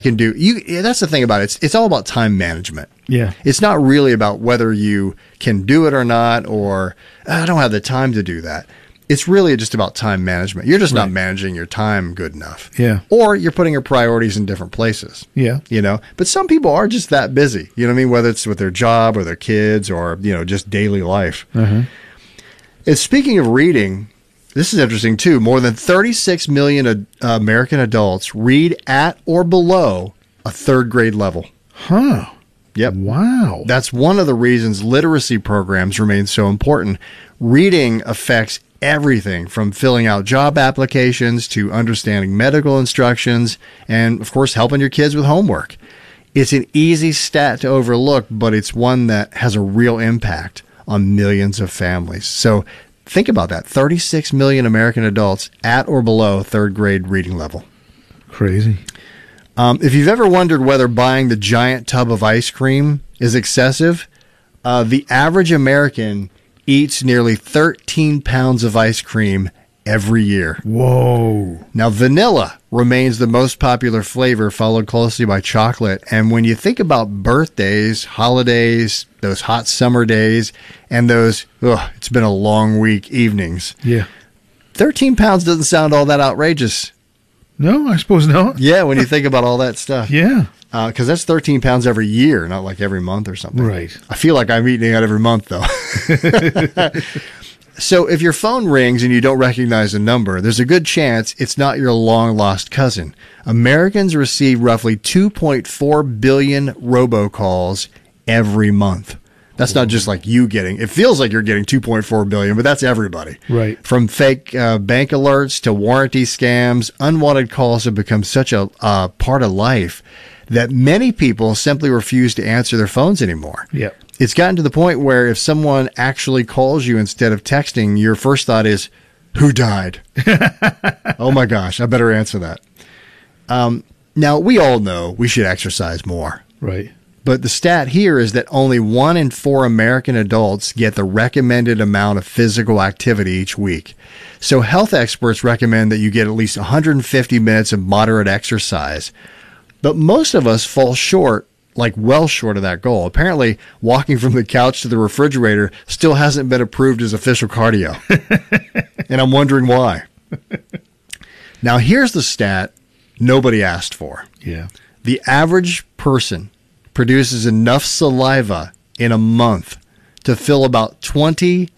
can do. That's the thing about it. It's all about time management. Yeah. It's not really about whether you can do it or not, or I don't have the time to do that. It's really just about time management. You're just not managing your time good enough. Yeah. Or you're putting your priorities in different places. Yeah. You know, but some people are just that busy. You know what I mean? Whether it's with their job or their kids or, you know, just daily life. Uh-huh. And speaking of reading, this is interesting too. More than 36 million American adults read at or below a third grade level. Huh. Yep. Wow. That's one of the reasons literacy programs remain so important. Reading affects everything from filling out job applications to understanding medical instructions and, of course, helping your kids with homework. It's an easy stat to overlook, but it's one that has a real impact on millions of families. So think about that. 36 million American adults at or below third grade reading level. Crazy. If you've ever wondered whether buying the giant tub of ice cream is excessive, the average American eats nearly 13 pounds of ice cream every year. Whoa. Now, vanilla remains the most popular flavor, followed closely by chocolate. And when you think about birthdays, holidays, those hot summer days, and those, it's been a long week evenings, 13 pounds doesn't sound all that outrageous. No, I suppose not. Yeah, when you think about all that stuff. Yeah. Because that's 13 pounds every year, not like every month or something. Right. I feel like I'm eating it every month, though. So if your phone rings and you don't recognize the number, there's a good chance it's not your long-lost cousin. Americans receive roughly 2.4 billion robocalls every month. That's not just like you getting. It feels like you're getting 2.4 billion, but that's everybody. Right. From fake bank alerts to warranty scams, unwanted calls have become such a part of life that many people simply refuse to answer their phones anymore. Yeah. It's gotten to the point where if someone actually calls you instead of texting, your first thought is, who died? Oh my gosh, I better answer that. Now, we all know we should exercise more. Right. But the stat here is that only 1 in 4 American adults get the recommended amount of physical activity each week. So health experts recommend that you get at least 150 minutes of moderate exercise. But most of us fall short, like well short of that goal. Apparently, walking from the couch to the refrigerator still hasn't been approved as official cardio. And I'm wondering why. Now, here's the stat nobody asked for. Yeah. The average person produces enough saliva in a month to fill about 23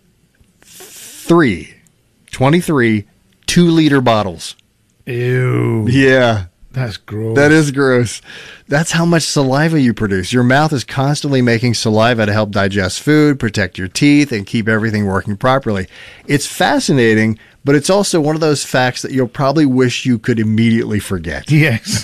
2-liter bottles. Ew. Yeah. That's gross. That is gross. That's how much saliva you produce. Your mouth is constantly making saliva to help digest food, protect your teeth, and keep everything working properly. It's fascinating, but it's also one of those facts that you'll probably wish you could immediately forget. Yes.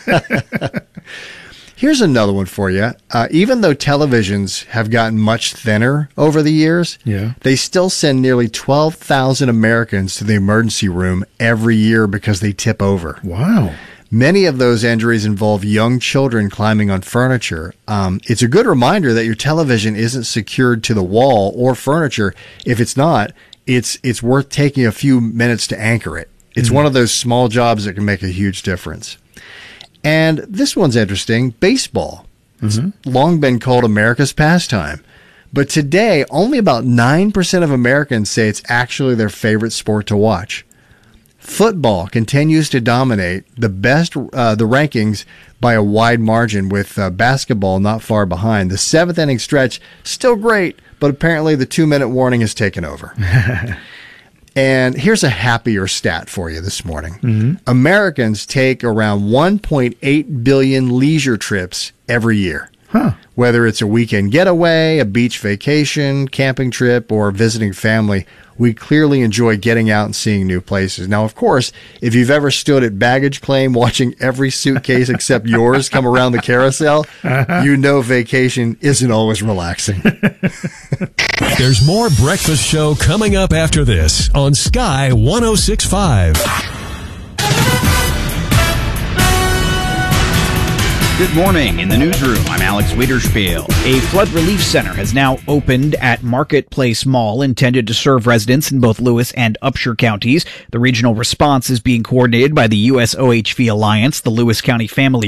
Here's another one for you. Even though televisions have gotten much thinner over the years, they still send nearly 12,000 Americans to the emergency room every year because they tip over. Wow. Many of those injuries involve young children climbing on furniture. It's a good reminder that your television isn't secured to the wall or furniture. If it's not, it's worth taking a few minutes to anchor it. It's one of those small jobs that can make a huge difference. And this one's interesting. Baseball. It's long been called America's pastime. But today, only about 9% of Americans say it's actually their favorite sport to watch. Football continues to dominate the rankings by a wide margin, with basketball not far behind. The 7th inning stretch, still great, but apparently the 2-minute warning has taken over. And here's a happier stat for you this morning. Americans take around 1.8 billion leisure trips every year. Whether it's a weekend getaway, a beach vacation, camping trip, or visiting family, we clearly enjoy getting out and seeing new places. Now, of course, if you've ever stood at baggage claim watching every suitcase except yours come around the carousel, you know vacation isn't always relaxing. There's more Breakfast Show coming up after this on Sky 106.5. Good morning. In the newsroom, I'm Alex Wiederspiel. A flood relief center has now opened at Marketplace Mall, intended to serve residents in both Lewis and Upshur counties. The regional response is being coordinated by the USOHV Alliance, the Lewis County Family